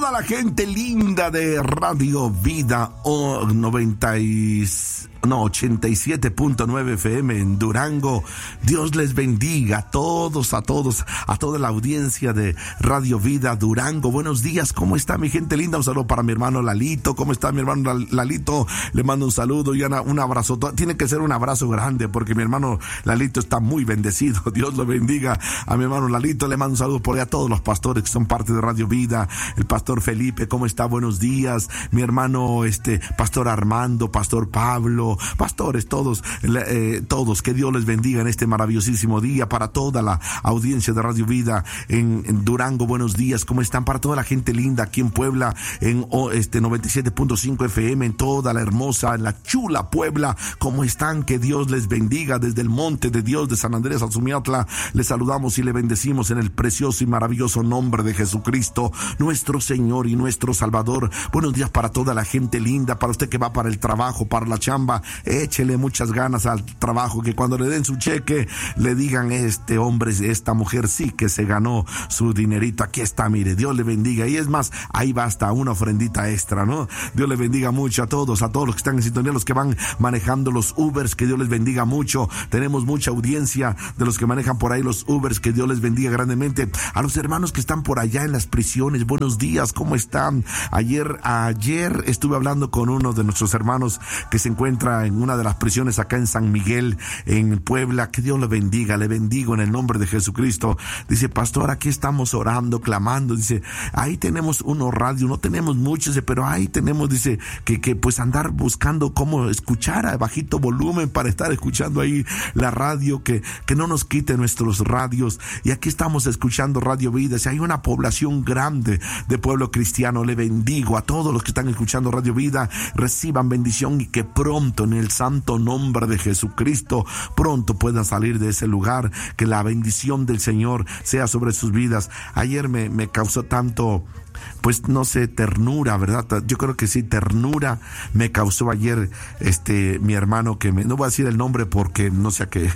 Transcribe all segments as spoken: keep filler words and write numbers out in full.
toda la gente linda de Radio Vida oh, noventa y, no, ochenta y siete punto nueve F M en Durango. Dios les bendiga a todos, a todos, a toda la audiencia de Radio Vida Durango. Buenos días, ¿cómo está mi gente linda? Un saludo para mi hermano Lalito. ¿Cómo está mi hermano Lalito? Le mando un saludo y una, un abrazo. Tiene que ser un abrazo grande porque mi hermano Lalito está muy bendecido. Dios lo bendiga a mi hermano Lalito. Le mando un saludo por ahí a todos los pastores que son parte de Radio Vida. El pastor Felipe, ¿cómo está? Buenos días. Mi hermano, este, pastor Armando, pastor Pablo, pastores, todos, eh, todos, que Dios les bendiga en este maravillosísimo día. Para toda la audiencia de Radio Vida en, en Durango, buenos días. ¿Cómo están? Para toda la gente linda aquí en Puebla, en oh, este noventa y siete punto cinco F M, en toda la hermosa, en la chula Puebla, ¿cómo están? Que Dios les bendiga desde el monte de Dios de San Andrés Azumiautla. Les saludamos y le bendecimos en el precioso y maravilloso nombre de Jesucristo, nuestro Señor y nuestro Salvador. Buenos días para toda la gente linda, para usted que va para el trabajo, para la chamba. Échele muchas ganas al trabajo, que cuando le den su cheque le digan: este hombre, esta mujer sí que se ganó su dinerito, aquí está, mire, Dios le bendiga. Y es más, ahí va hasta una ofrendita extra, ¿no? Dios le bendiga mucho a todos, a todos los que están en sintonía, los que van manejando los Ubers, que Dios les bendiga mucho. Tenemos mucha audiencia de los que manejan por ahí los Ubers, que Dios les bendiga grandemente. A los hermanos que están por allá en las prisiones, buenos días, ¿cómo están? Ayer, ayer estuve hablando con uno de nuestros hermanos que se encuentra en una de las prisiones acá en San Miguel, en Puebla. Que Dios le bendiga, le bendigo en el nombre de Jesucristo. Dice: pastor, aquí estamos orando, clamando. Dice: ahí tenemos uno radio, no tenemos muchos, pero ahí tenemos, dice, que, que pues andar buscando cómo escuchar a bajito volumen para estar escuchando ahí la radio, que, que no nos quite nuestros radios. Y aquí estamos escuchando Radio Vida. Si hay una población grande de pueblo cristiano, le bendigo a todos los que están escuchando Radio Vida. Reciban bendición y que pronto, en el santo nombre de Jesucristo, pronto puedan salir de ese lugar. Que la bendición del Señor sea sobre sus vidas. Ayer me, me causó tanto, pues no sé, ternura, ¿verdad? Yo creo que sí, ternura me causó ayer este mi hermano, que me, no voy a decir el nombre porque no sé a qué,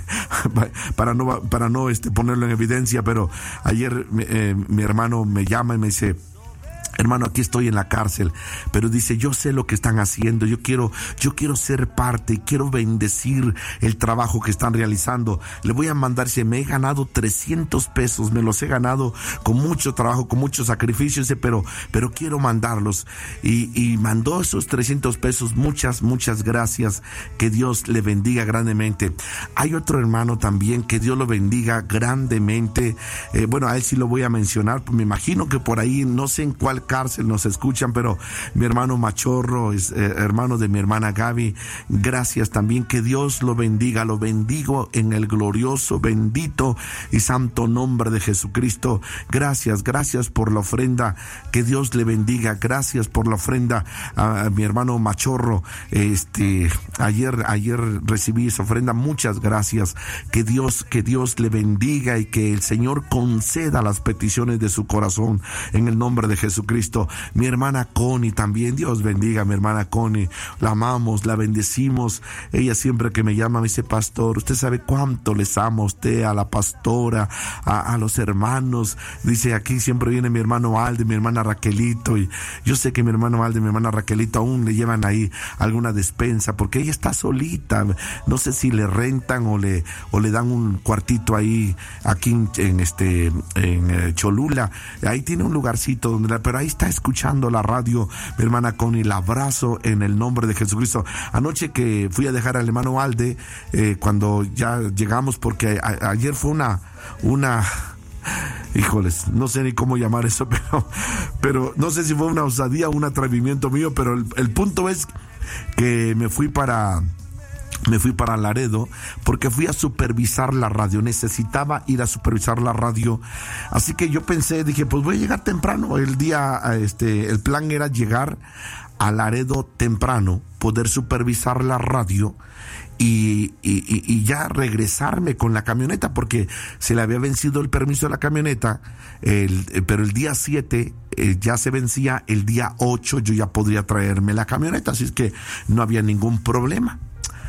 para no para no este ponerlo en evidencia, pero ayer eh, mi hermano me llama y me dice: hermano, aquí estoy en la cárcel, pero dice, yo sé lo que están haciendo, yo quiero, yo quiero ser parte y quiero bendecir el trabajo que están realizando. Le voy a mandar, si me he ganado trescientos pesos, me los he ganado con mucho trabajo, con mucho sacrificio, dice, pero, pero quiero mandarlos. Y, y mandó esos trescientos pesos, muchas, muchas gracias, que Dios le bendiga grandemente. Hay otro hermano también, que Dios lo bendiga grandemente, eh, bueno, a él sí lo voy a mencionar, me imagino que por ahí, no sé en cuál cárcel nos escuchan, pero mi hermano Machorro es eh, hermano de mi hermana Gaby. Gracias también, que Dios lo bendiga, lo bendigo en el glorioso, bendito y santo nombre de Jesucristo. Gracias, gracias por la ofrenda, que Dios le bendiga. Gracias por la ofrenda a, a mi hermano Machorro. Este, ayer, ayer recibí esa ofrenda, muchas gracias. Que Dios, que Dios le bendiga y que el Señor conceda las peticiones de su corazón en el nombre de Jesucristo. Mi hermana Connie también, Dios bendiga a mi hermana Connie, la amamos, la bendecimos. Ella siempre que me llama me dice: pastor, usted sabe cuánto les amo a usted, a la pastora, a, a los hermanos. Dice: aquí siempre viene mi hermano Alde, mi hermana Raquelito, y yo sé que mi hermano Alde y mi hermana Raquelito aún le llevan ahí alguna despensa, porque ella está solita. No sé si le rentan o le, o le dan un cuartito ahí, aquí en, en este, en eh, Cholula. Ahí tiene un lugarcito donde la, pero ahí está escuchando la radio, mi hermana Connie. La abrazo en el nombre de Jesucristo. Anoche que fui a dejar al hermano Alde, eh, cuando ya llegamos, porque a, ayer fue una, una, híjoles, no sé ni cómo llamar eso, pero, pero no sé si fue una osadía o un atrevimiento mío, pero el, el punto es que me fui para... Me fui para Laredo porque fui a supervisar la radio, necesitaba ir a supervisar la radio, así que yo pensé, dije, pues voy a llegar temprano, el día, este, el plan era llegar a Laredo temprano, poder supervisar la radio y, y, y ya regresarme con la camioneta, porque se le había vencido el permiso de la camioneta, el, pero el día siete eh, ya se vencía, el día ocho yo ya podría traerme la camioneta, así es que no había ningún problema.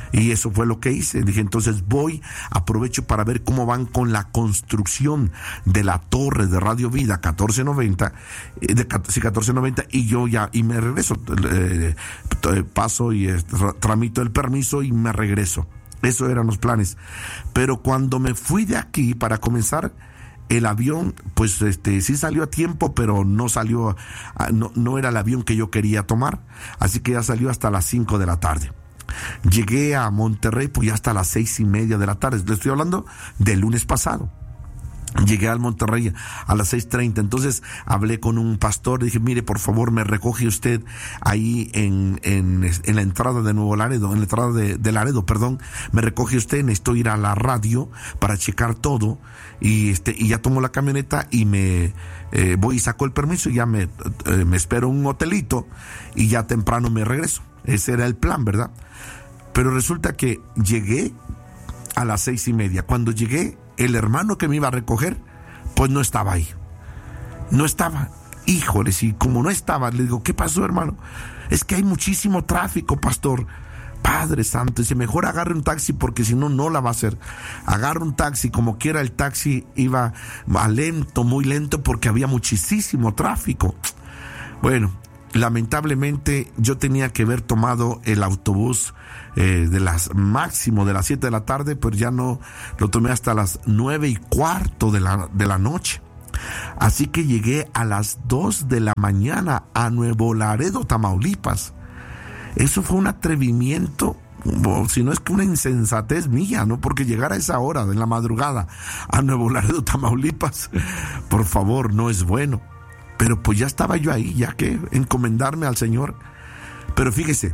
Y eso fue lo que hice. Dije, entonces voy, aprovecho para ver cómo van con la construcción de la torre de Radio Vida catorce noventa, de, sí, catorce noventa, y yo ya, y me regreso, eh, paso y eh, tramito el permiso y me regreso. Eso eran los planes. Pero cuando me fui de aquí para comenzar, el avión, pues este sí salió a tiempo, pero no salió, no, no era el avión que yo quería tomar, así que ya salió hasta las cinco de la tarde. Llegué a Monterrey pues ya hasta las seis y media de la tarde. Le estoy hablando del lunes pasado. Llegué al Monterrey a las seis treinta, entonces hablé con un pastor, dije, mire, por favor, me recoge usted ahí en, en, en la entrada de Nuevo Laredo, en la entrada de, de Laredo, perdón, me recoge usted, necesito ir a la radio para checar todo, y este y ya tomo la camioneta y me eh, voy y saco el permiso y ya me, eh, me espero un hotelito y ya temprano me regreso. Ese era el plan, ¿verdad? Pero resulta que llegué a las seis y media. Cuando llegué, el hermano que me iba a recoger, pues no estaba ahí. No estaba. Híjoles, y como no estaba, le digo, ¿qué pasó, hermano? Es que hay muchísimo tráfico, pastor. Padre santo, dice, mejor agarre un taxi porque si no, no la va a hacer. Agarre un taxi, como quiera el taxi iba a lento, muy lento porque había muchísimo tráfico. Bueno, lamentablemente yo tenía que haber tomado el autobús eh, de las máximo de las siete de la tarde, pero ya no, lo tomé hasta las nueve y cuarto de la, de la noche. Así que llegué a las dos de la mañana a Nuevo Laredo, Tamaulipas. Eso fue un atrevimiento, si no es que una insensatez mía, ¿no? Porque llegar a esa hora de la madrugada a Nuevo Laredo, Tamaulipas, por favor, no es bueno. Pero pues ya estaba yo ahí, ya que encomendarme al Señor. Pero fíjese,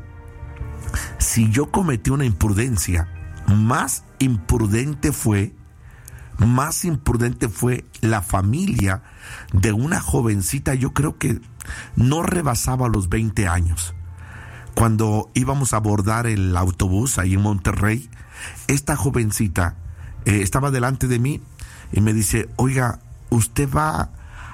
si yo cometí una imprudencia, más imprudente fue, más imprudente fue la familia de una jovencita, yo creo que no rebasaba los veinte años. Cuando íbamos a abordar el autobús ahí en Monterrey, esta jovencita eh, estaba delante de mí y me dice, oiga, ¿usted va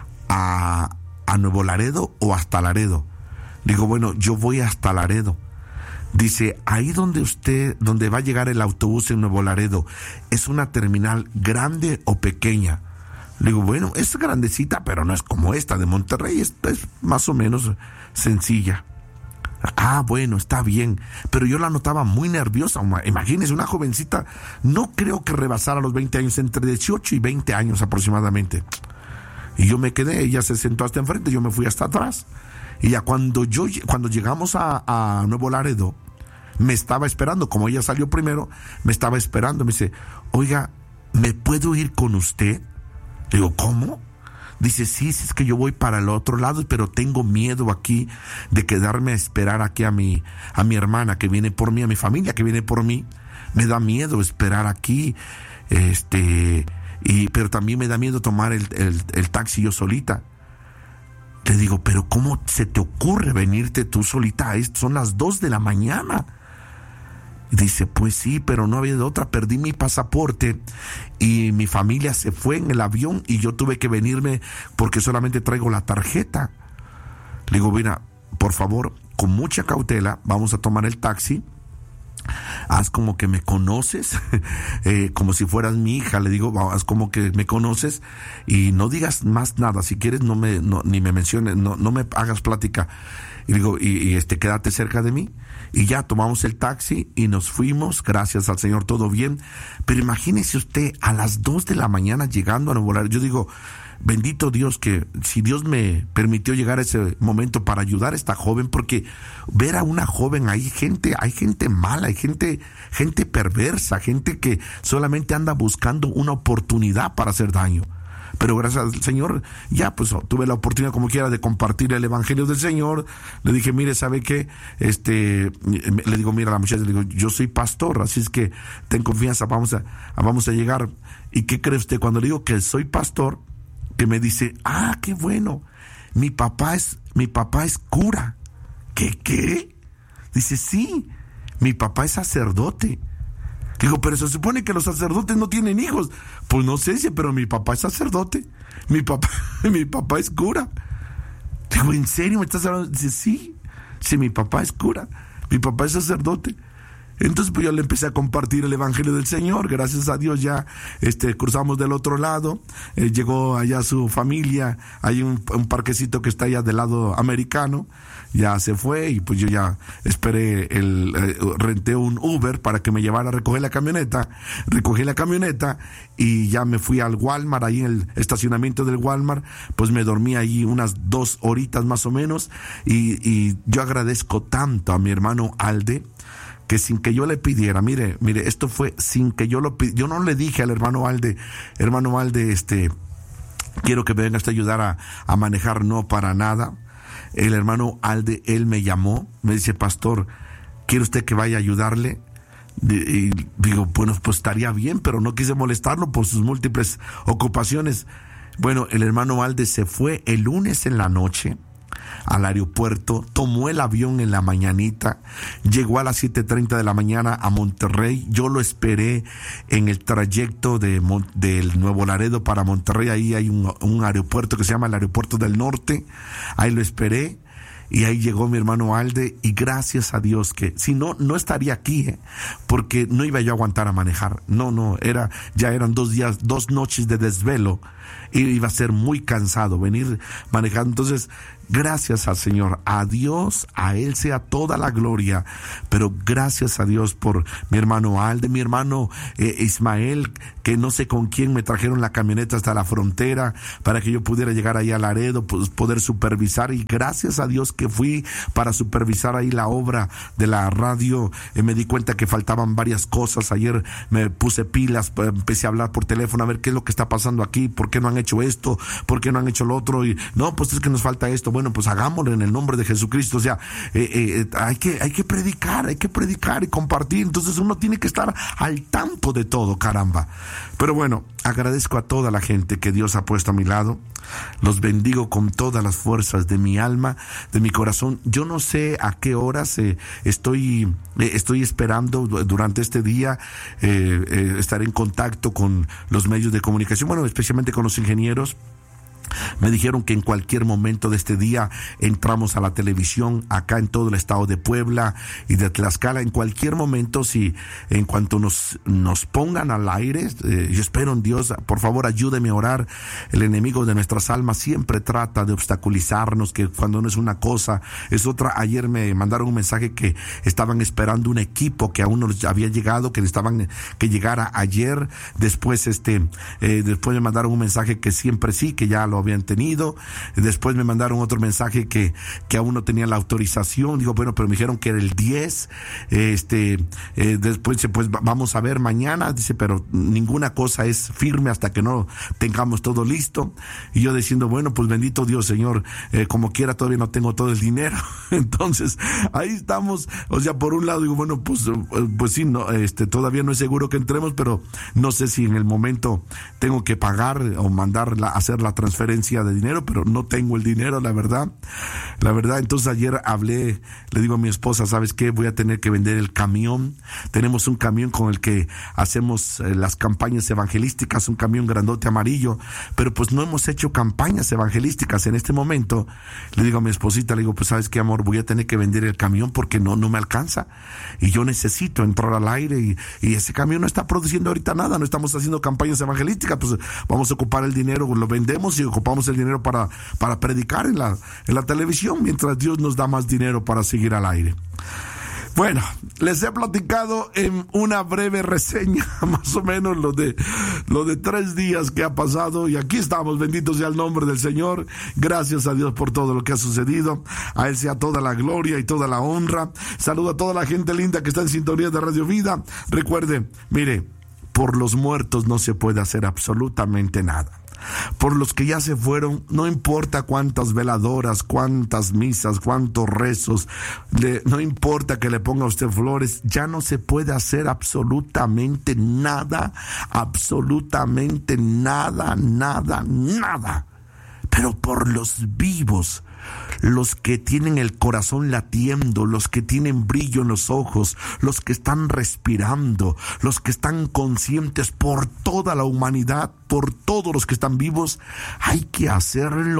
a, a Nuevo Laredo o hasta Laredo? Digo, bueno, yo voy hasta Laredo. Dice, ahí donde usted, donde va a llegar el autobús en Nuevo Laredo, ¿es una terminal grande o pequeña? Le digo, bueno, es grandecita, pero no es como esta de Monterrey, es, es más o menos sencilla. Ah, bueno, está bien, pero yo la notaba muy nerviosa. Imagínese, una jovencita, no creo que rebasara los veinte años, entre dieciocho y veinte años aproximadamente. Y yo me quedé, ella se sentó hasta enfrente, yo me fui hasta atrás. Y ya cuando yo cuando llegamos a, a Nuevo Laredo, me estaba esperando, como ella salió primero, me estaba esperando, me dice, oiga, ¿me puedo ir con usted? Le digo, ¿cómo? Dice, sí, sí, es que yo voy para el otro lado, pero tengo miedo aquí de quedarme a esperar aquí a mi, a mi hermana que viene por mí, a mi familia que viene por mí. Me da miedo esperar aquí, este, y, pero también me da miedo tomar el, el, el taxi yo solita. Le digo, pero ¿cómo se te ocurre venirte tú solita? Son las dos de la mañana. Dice, pues sí, pero no había de otra, perdí mi pasaporte y mi familia se fue en el avión y yo tuve que venirme porque solamente traigo la tarjeta. Le digo, mira, por favor, con mucha cautela, vamos a tomar el taxi. Haz como que me conoces, eh, como si fueras mi hija, le digo, haz como que me conoces y no digas más nada, si quieres no me, no, ni me menciones, no, no me hagas plática. Y digo, y, y este, quédate cerca de mí. Y ya tomamos el taxi y nos fuimos, gracias al Señor, todo bien. Pero imagínese usted, a las dos de la mañana llegando a Nuevo Laredo, yo digo, bendito Dios que si Dios me permitió llegar a ese momento para ayudar a esta joven, porque ver a una joven, hay gente, hay gente mala, hay gente, gente perversa, gente que solamente anda buscando una oportunidad para hacer daño. Pero gracias al Señor, ya pues tuve la oportunidad como quiera de compartir el evangelio del Señor. Le dije, mire, ¿sabe qué? Este, le digo, mira a la muchacha, le digo, yo soy pastor, así es que ten confianza, vamos a, vamos a llegar. ¿Y qué cree usted? Cuando le digo que soy pastor, que me dice, ah, qué bueno, mi papá es, mi papá es cura. ¿Qué, qué? Dice, sí, mi papá es sacerdote. Digo, pero se supone que los sacerdotes no tienen hijos. Pues no sé, pero mi papá es sacerdote. Mi papá, mi papá es cura. Digo, ¿en serio me estás hablando? Dice, sí, sí, mi papá es cura. Mi papá es sacerdote. Entonces pues yo le empecé a compartir el evangelio del Señor. Gracias a Dios ya este, cruzamos del otro lado, eh, llegó allá su familia, hay un, un parquecito que está allá del lado americano, ya se fue y pues yo ya esperé, el eh, renté un Uber para que me llevara a recoger la camioneta, recogí la camioneta y ya me fui al Walmart, ahí en el estacionamiento del Walmart, pues me dormí ahí unas dos horitas más o menos y, y yo agradezco tanto a mi hermano Alde, que sin que yo le pidiera, mire, mire, esto fue sin que yo lo pidiera, yo no le dije al hermano Alde, hermano Alde, este, quiero que me vengas a ayudar a, a manejar, no para nada. El hermano Alde, él me llamó, me dice, pastor, ¿quiere usted que vaya a ayudarle? Y digo, bueno, pues estaría bien, pero no quise molestarlo por sus múltiples ocupaciones. Bueno, el hermano Alde se fue el lunes en la noche al aeropuerto, tomó el avión en la mañanita, llegó a las siete treinta de la mañana a Monterrey. Yo lo esperé en el trayecto de Mon- del Nuevo Laredo para Monterrey. Ahí hay un, un aeropuerto que se llama el Aeropuerto del Norte. Ahí lo esperé y ahí llegó mi hermano Alde, y gracias a Dios que si no, no estaría aquí, ¿eh? Porque no iba yo a aguantar a manejar. No, no, era, ya eran dos días, dos noches de desvelo, y iba a ser muy cansado venir manejando. Entonces, gracias al Señor, a Dios, a Él sea toda la gloria, pero gracias a Dios por mi hermano Alde, mi hermano eh, Ismael, que no sé con quién me trajeron la camioneta hasta la frontera para que yo pudiera llegar ahí a Laredo, pues, poder supervisar, y gracias a Dios que fui para supervisar ahí la obra de la radio. Eh, me di cuenta que faltaban varias cosas. Ayer me puse pilas, empecé a hablar por teléfono a ver qué es lo que está pasando aquí, por qué no han hecho esto, por qué no han hecho lo otro, y no, pues es que nos falta esto. Bueno, pues hagámoslo en el nombre de Jesucristo. O sea, eh, eh, hay que hay que predicar, hay que predicar y compartir. Entonces uno tiene que estar al tanto de todo, caramba. Pero bueno, agradezco a toda la gente que Dios ha puesto a mi lado. Los bendigo con todas las fuerzas de mi alma, de mi corazón. Yo no sé a qué horas eh, estoy eh, estoy esperando durante este día. eh, eh, estaré en contacto con los medios de comunicación, bueno, especialmente con los ingenieros. Me dijeron que en cualquier momento de este día entramos a la televisión acá en todo el estado de Puebla y de Tlaxcala. En cualquier momento, si en cuanto nos, nos pongan al aire, eh, yo espero en Dios, por favor ayúdeme a orar. El enemigo de nuestras almas siempre trata de obstaculizarnos, que cuando no es una cosa es otra. Ayer me mandaron un mensaje que estaban esperando un equipo que aún no les había llegado, que estaban que llegara ayer. Después este eh, después me mandaron un mensaje que siempre sí, que ya lo habían tenido. Después me mandaron otro mensaje que, que aún no tenían la autorización. Digo, bueno, pero me dijeron que era el diez. Este, eh, después dice, pues vamos a ver mañana. Dice, pero ninguna cosa es firme hasta que no tengamos todo listo. Y yo diciendo, bueno, pues bendito Dios, Señor, eh, como quiera todavía no tengo todo el dinero. Entonces, ahí estamos. O sea, por un lado digo, bueno, pues, pues sí, no, este, todavía no es seguro que entremos, pero no sé si en el momento tengo que pagar o mandar la, hacer la transferencia de dinero, pero no tengo el dinero, la verdad, la verdad. Entonces ayer hablé, le digo a mi esposa, ¿sabes qué? Voy a tener que vender el camión. Tenemos un camión con el que hacemos eh, las campañas evangelísticas, un camión grandote amarillo, pero pues no hemos hecho campañas evangelísticas en este momento. Le digo a mi esposita, le digo, pues ¿sabes qué, amor? Voy a tener que vender el camión porque no, no me alcanza y yo necesito entrar al aire y, y ese camión no está produciendo ahorita nada, no estamos haciendo campañas evangelísticas, pues vamos a ocupar el dinero, lo vendemos y ocupamos el dinero para, para predicar en la, en la televisión, mientras Dios nos da más dinero para seguir al aire. Bueno, les he platicado en una breve reseña más o menos lo de lo de tres días que ha pasado, y aquí estamos, bendito sea el nombre del Señor. Gracias a Dios por todo lo que ha sucedido. A Él sea toda la gloria y toda la honra. Saludo a toda la gente linda que está en sintonía de Radio Vida. Recuerde, mire, por los muertos no se puede hacer absolutamente nada. Por los que ya se fueron, no importa cuántas veladoras, cuántas misas, cuántos rezos, le, no importa que le ponga a usted flores, ya no se puede hacer absolutamente nada, absolutamente nada, nada, nada. Pero por los vivos, los que tienen el corazón latiendo, los que tienen brillo en los ojos, los que están respirando, los que están conscientes, por toda la humanidad, por todos los que están vivos, hay que hacerlo todo.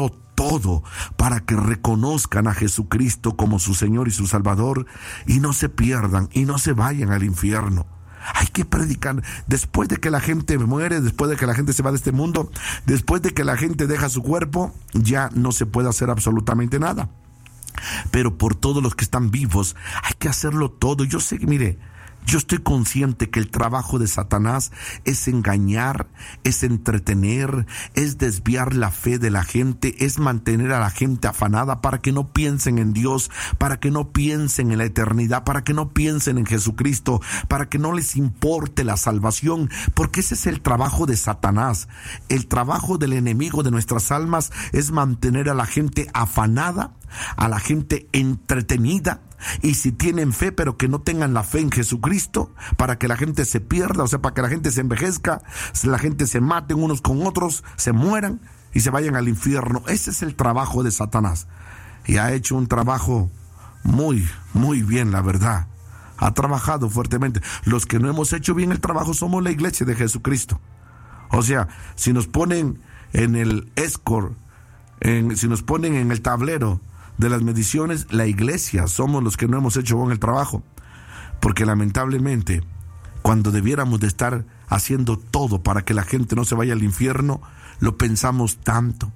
todo para que reconozcan a Jesucristo como su Señor y su Salvador y no se pierdan y no se vayan al infierno. Hay que predicar. Después de que la gente muere, después de que la gente se va de este mundo, después de que la gente deja su cuerpo, ya no se puede hacer absolutamente nada. Pero por todos los que están vivos, hay que hacerlo todo. Yo sé que, mire, yo estoy consciente que el trabajo de Satanás es engañar, es entretener, es desviar la fe de la gente, es mantener a la gente afanada para que no piensen en Dios, para que no piensen en la eternidad, para que no piensen en Jesucristo, para que no les importe la salvación, porque ese es el trabajo de Satanás. El trabajo del enemigo de nuestras almas es mantener a la gente afanada, a la gente entretenida. Y si tienen fe, pero que no tengan la fe en Jesucristo, para que la gente se pierda, o sea, para que la gente se envejezca, la gente se maten unos con otros, se mueran y se vayan al infierno. Ese es el trabajo de Satanás. Y ha hecho un trabajo muy, muy bien, la verdad. Ha trabajado fuertemente. Los que no hemos hecho bien el trabajo somos la iglesia de Jesucristo. O sea, si nos ponen en el score, en, si nos ponen en el tablero de las mediciones, la iglesia somos los que no hemos hecho bien el trabajo, porque lamentablemente cuando debiéramos de estar haciendo todo para que la gente no se vaya al infierno, lo pensamos tanto.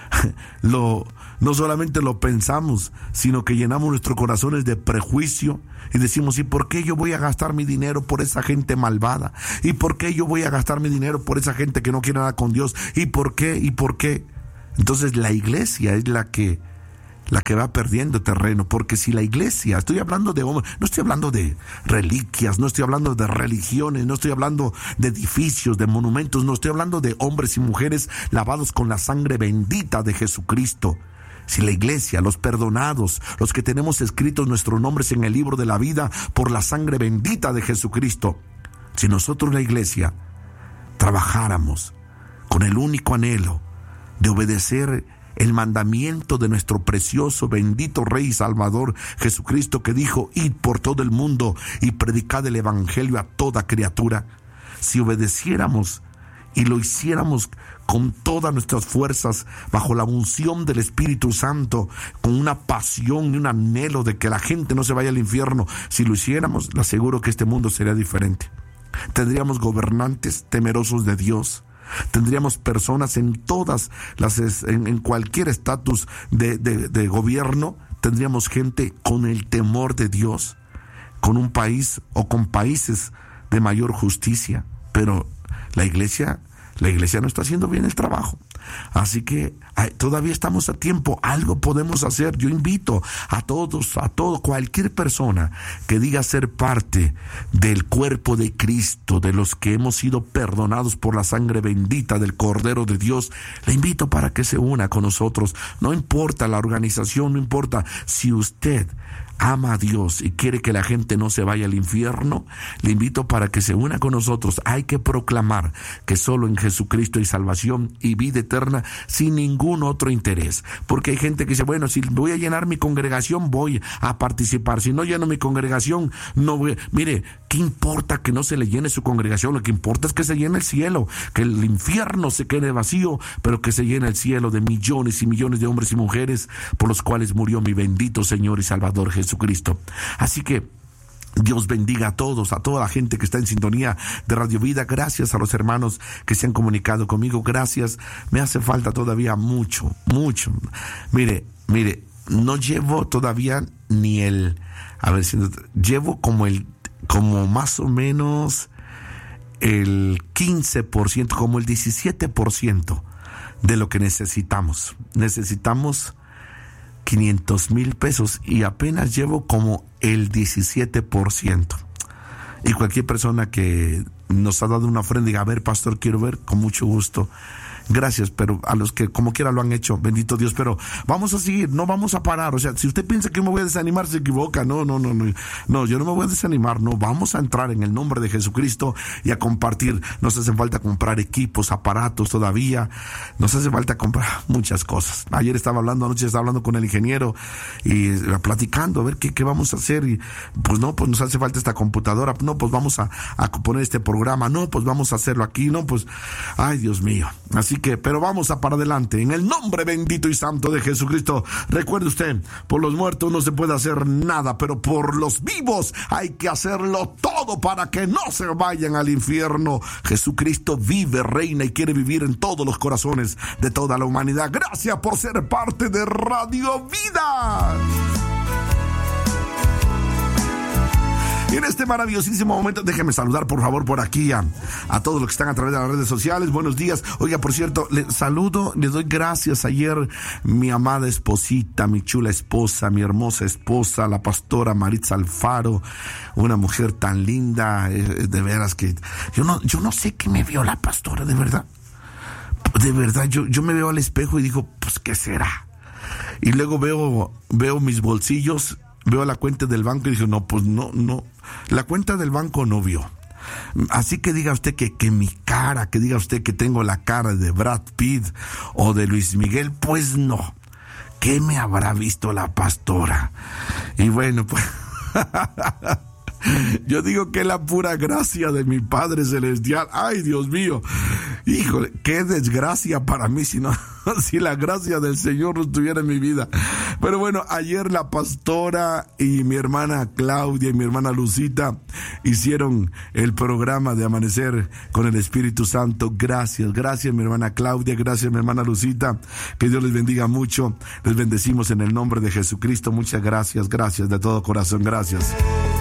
Lo, no solamente lo pensamos, sino que llenamos nuestros corazones de prejuicio y decimos, ¿y por qué yo voy a gastar mi dinero por esa gente malvada? ¿Y por qué yo voy a gastar mi dinero por esa gente que no quiere nada con Dios? ¿Y por qué? ¿Y por qué? Entonces la iglesia es la que la que va perdiendo terreno, porque si la iglesia, estoy hablando de, no estoy hablando de reliquias, no estoy hablando de religiones, no estoy hablando de edificios, de monumentos, no estoy hablando de hombres y mujeres lavados con la sangre bendita de Jesucristo. Si la iglesia, los perdonados, los que tenemos escritos nuestros nombres en el libro de la vida por la sangre bendita de Jesucristo, si nosotros la iglesia trabajáramos con el único anhelo de obedecer el mandamiento de nuestro precioso, bendito Rey y Salvador Jesucristo, que dijo, id por todo el mundo y predicad el evangelio a toda criatura. Si obedeciéramos y lo hiciéramos con todas nuestras fuerzas, bajo la unción del Espíritu Santo, con una pasión y un anhelo de que la gente no se vaya al infierno, si lo hiciéramos, le aseguro que este mundo sería diferente. Tendríamos gobernantes temerosos de Dios. Tendríamos personas en todas las, en, en cualquier estatus de, de, de gobierno, tendríamos gente con el temor de Dios, con un país o con países de mayor justicia. Pero la iglesia, la iglesia no está haciendo bien el trabajo. Así que ay, todavía estamos a tiempo, algo podemos hacer. Yo invito a todos, a todo, cualquier persona que diga ser parte del cuerpo de Cristo, de los que hemos sido perdonados por la sangre bendita del Cordero de Dios, le invito para que se una con nosotros. No importa la organización, no importa si usted ama a Dios y quiere que la gente no se vaya al infierno, le invito para que se una con nosotros. Hay que proclamar que solo en Jesucristo hay salvación y vida eterna, sin ningún otro interés. Porque hay gente que dice, bueno, si voy a llenar mi congregación, voy a participar. Si no lleno mi congregación, no voy. Mire, ¿qué importa que no se le llene su congregación? Lo que importa es que se llene el cielo, que el infierno se quede vacío, pero que se llene el cielo de millones y millones de hombres y mujeres por los cuales murió mi bendito Señor y Salvador Jesucristo. Jesucristo. Así que Dios bendiga a todos, a toda la gente que está en sintonía de Radio Vida. Gracias a los hermanos que se han comunicado conmigo. Gracias. Me hace falta todavía mucho, mucho. Mire, mire, no llevo todavía ni el, a ver si no, llevo como el, como más o menos el quince por ciento, como el diecisiete por ciento de lo que necesitamos. Necesitamos quinientos mil pesos y apenas llevo como el diecisiete por ciento. Y cualquier persona que nos ha dado una ofrenda diga, a ver, pastor, quiero ver, con mucho gusto. Gracias, pero a los que como quiera lo han hecho, bendito Dios, pero vamos a seguir, no vamos a parar. O sea, si usted piensa que me voy a desanimar, se equivoca. No, no, no, no, no, yo no me voy a desanimar, no, vamos a entrar en el nombre de Jesucristo y a compartir. Nos hace falta comprar equipos, aparatos todavía, nos hace falta comprar muchas cosas. Ayer estaba hablando, anoche estaba hablando con el ingeniero y platicando a ver qué, qué vamos a hacer, y pues no, pues nos hace falta esta computadora, no, pues vamos a, a poner este programa, no, pues vamos a hacerlo aquí, no, pues, ay, Dios mío. Así que, pero vamos a para adelante, en el nombre bendito y santo de Jesucristo. Recuerde usted, por los muertos no se puede hacer nada, pero por los vivos hay que hacerlo todo para que no se vayan al infierno. Jesucristo vive, reina y quiere vivir en todos los corazones de toda la humanidad. Gracias por ser parte de Radio Vida. Y en este maravillosísimo momento, déjenme saludar por favor por aquí a, a todos los que están a través de las redes sociales. Buenos días. Oiga, por cierto, le saludo, les doy gracias. Ayer mi amada esposita, mi chula esposa, mi hermosa esposa, la pastora Maritza Alfaro, una mujer tan linda, eh, de veras que yo no, yo no sé qué me vio la pastora, de verdad. De verdad, yo, yo me veo al espejo y digo, pues, ¿qué será? Y luego veo, veo mis bolsillos, veo la cuenta del banco y dije, no, pues no, no, la cuenta del banco no vio. Así que diga usted que, que mi cara, que diga usted que tengo la cara de Brad Pitt o de Luis Miguel, pues no. ¿Qué me habrá visto la pastora? Y bueno, pues... yo digo que la pura gracia de mi Padre Celestial. Ay, Dios mío, híjole, qué desgracia para mí si no, si la gracia del Señor no estuviera en mi vida. Pero bueno, ayer la pastora y mi hermana Claudia y mi hermana Lucita hicieron el programa de Amanecer con el Espíritu Santo. Gracias, gracias mi hermana Claudia, gracias mi hermana Lucita, que Dios les bendiga mucho. Les bendecimos en el nombre de Jesucristo. Muchas gracias, gracias de todo corazón, gracias.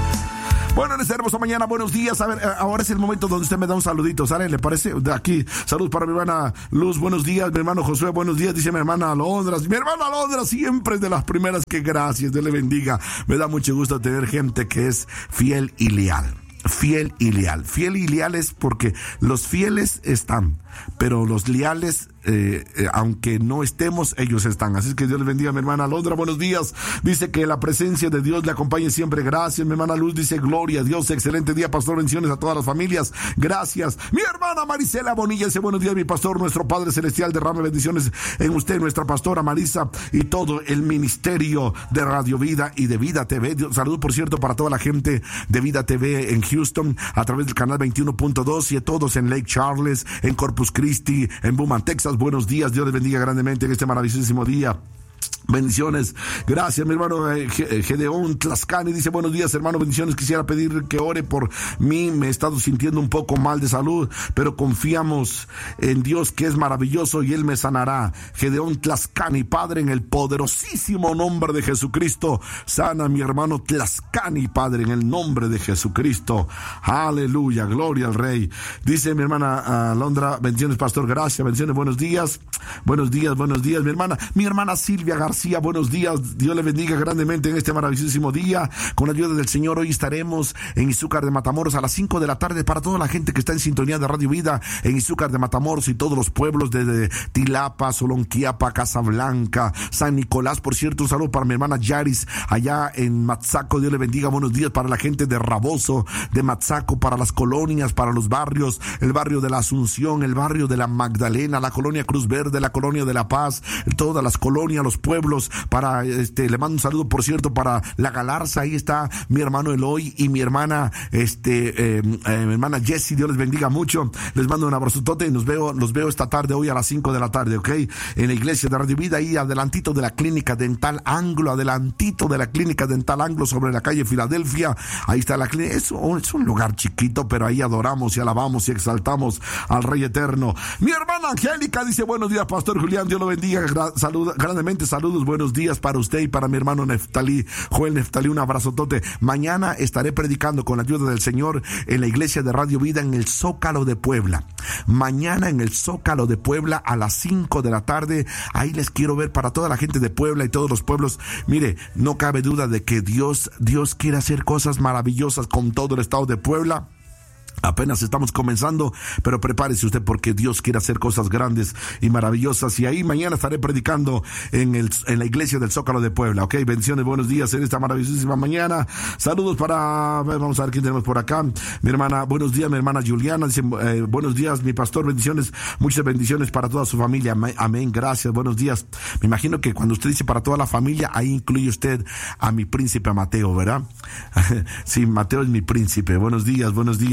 Bueno, en esta hermosa mañana, buenos días. A ver, ahora es el momento donde usted me da un saludito, ¿sale? ¿Le parece? De aquí, salud para mi hermana Luz, buenos días. Mi hermano Josué, buenos días. Dice mi hermana Alondra. Mi hermana Alondra siempre es de las primeras que gracias, Dios le bendiga. Me da mucho gusto tener gente que es fiel y leal. Fiel y leal. Fiel y leal es porque los fieles están, pero los leales, eh, eh, aunque no estemos, ellos están. Así que Dios les bendiga, mi hermana Alondra, buenos días. Dice que la presencia de Dios le acompañe siempre. Gracias, mi hermana Luz. Dice, gloria a Dios, excelente día, pastor. Bendiciones a todas las familias. Gracias. Mi hermana Marisela Bonilla dice, buenos días, mi pastor. Nuestro Padre Celestial derrame bendiciones en usted, nuestra pastora Marisa y todo el ministerio de Radio Vida y de Vida T V. Salud, por cierto, para toda la gente de Vida T V en Houston, a través del canal veintiuno punto dos, y a todos en Lake Charles, en Corpus Christi, en Beaumont, Texas. Buenos días, Dios les bendiga grandemente en este maravillosísimo día. Bendiciones, gracias mi hermano eh, Gedeón Tlaxcani, dice buenos días hermano, bendiciones, quisiera pedir que ore por mí, me he estado sintiendo un poco mal de salud, pero confiamos en Dios que es maravilloso y Él me sanará. Gedeón Tlaxcani, Padre, en el poderosísimo nombre de Jesucristo, sana a mi hermano Tlaxcani, Padre, en el nombre de Jesucristo, aleluya, gloria al Rey. Dice mi hermana Alondra, bendiciones pastor, gracias, bendiciones, buenos días, buenos días, buenos días, mi hermana, mi hermana Silvia García, buenos días, Dios le bendiga grandemente en este maravillosísimo día. Con la ayuda del Señor, hoy estaremos en Izúcar de Matamoros a las cinco de la tarde. Para toda la gente que está en sintonía de Radio Vida en Izúcar de Matamoros y todos los pueblos de, de Tilapa, Solonquiapa, Casablanca, San Nicolás. Por cierto, un saludo para mi hermana Yaris allá en Matzaco, Dios le bendiga, buenos días para la gente de Raboso, de Matzaco, para las colonias, para los barrios, el barrio de la Asunción, el barrio de la Magdalena, la colonia Cruz Verde, la colonia de La Paz, todas las colonias, los pueblos. Para este, le mando un saludo, por cierto, para La Galarza. Ahí está mi hermano Eloy y mi hermana, este, eh, eh, mi hermana Jessie. Dios les bendiga mucho. Les mando un abrazotote y nos veo, los veo esta tarde, hoy a las cinco de la tarde, ¿ok? En la iglesia de Radio Vida, ahí adelantito de la clínica dental Anglo, adelantito de la clínica dental Anglo, sobre la calle Filadelfia. Ahí está la clínica. Es un, es un lugar chiquito, pero ahí adoramos y alabamos y exaltamos al Rey Eterno. Mi hermana Angélica dice, buenos días, Pastor Julián. Dios lo bendiga. Gra- salud, grandemente, saludos. Buenos días para usted y para mi hermano Neftalí, Joel Neftalí, un abrazotote. Mañana estaré predicando con la ayuda del Señor en la iglesia de Radio Vida en el Zócalo de Puebla. Mañana en el Zócalo de Puebla a las cinco de la tarde. Ahí les quiero ver para toda la gente de Puebla y todos los pueblos. Mire, no cabe duda de que Dios, Dios quiere hacer cosas maravillosas con todo el estado de Puebla. Apenas estamos comenzando, pero prepárese usted porque Dios quiere hacer cosas grandes y maravillosas. Y ahí mañana estaré predicando en el en la iglesia del Zócalo de Puebla. Ok, bendiciones, buenos días en esta maravillosísima mañana. Saludos para, vamos a ver quién tenemos por acá. Mi hermana, buenos días, mi hermana Juliana. Dice, eh, buenos días, mi pastor, bendiciones, muchas bendiciones para toda su familia. Amén, gracias, buenos días. Me imagino que cuando usted dice para toda la familia, ahí incluye usted a mi príncipe, a Mateo, ¿verdad? Sí, Mateo es mi príncipe. Buenos días, buenos días.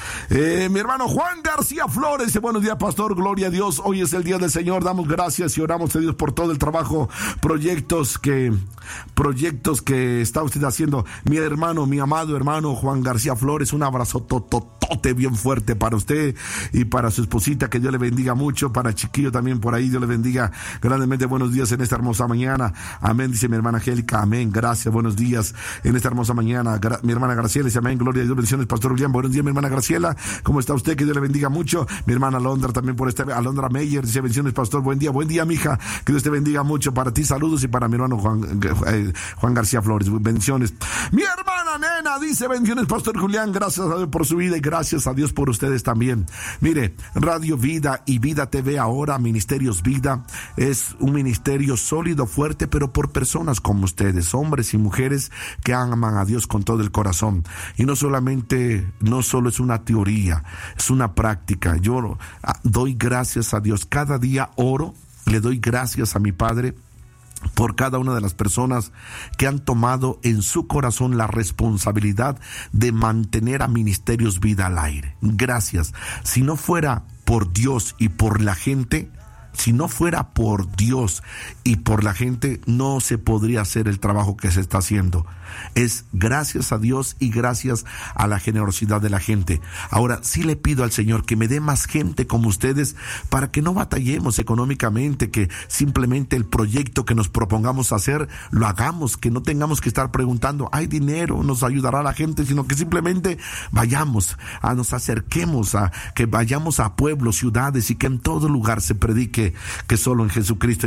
Eh, mi hermano Juan García Flores dice: buenos días, pastor, gloria a Dios, hoy es el día del Señor, damos gracias y oramos a Dios por todo el trabajo, proyectos que, proyectos que está usted haciendo. Mi hermano, mi amado hermano Juan García Flores, un abrazo tototote bien fuerte para usted y para su esposita, que Dios le bendiga mucho, para Chiquillo también por ahí, Dios le bendiga grandemente. Buenos días en esta hermosa mañana, amén, dice mi hermana Angélica, amén, gracias, buenos días en esta hermosa mañana. Gra- mi hermana Graciela dice: amén, gloria a Dios, bendiciones, pastor Julián. Buenos días, mi hermana Graciela, ¿cómo está usted? Que Dios le bendiga mucho. Mi hermana Alondra también por este, Alondra Meyer dice: bendiciones, pastor, buen día, buen día, mija, que Dios te bendiga mucho. Para ti saludos, y para mi hermano Juan, eh, Juan García Flores, bendiciones. Mi hermana Nena dice: bendiciones, pastor Julián, gracias a Dios por su vida y gracias a Dios por ustedes también. Mire, Radio Vida y Vida T V ahora, Ministerios Vida, es un ministerio sólido, fuerte, pero por personas como ustedes, hombres y mujeres que aman a Dios con todo el corazón. Y no solamente, no solo es una teoría, es una práctica. Yo doy gracias a Dios, cada día oro, le doy gracias a mi Padre por cada una de las personas que han tomado en su corazón la responsabilidad de mantener a Ministerios Vida al aire. Gracias. Si no fuera por Dios y por la gente, si no fuera por Dios y por la gente, no se podría hacer el trabajo que se está haciendo. Es gracias a Dios y gracias a la generosidad de la gente. Ahora sí le pido al Señor que me dé más gente como ustedes, para que no batallemos económicamente, que simplemente el proyecto que nos propongamos hacer lo hagamos, que no tengamos que estar preguntando: hay dinero, nos ayudará la gente, sino que simplemente vayamos, a nos acerquemos, a que vayamos a pueblos, ciudades, y que en todo lugar se predique que solo en Jesucristo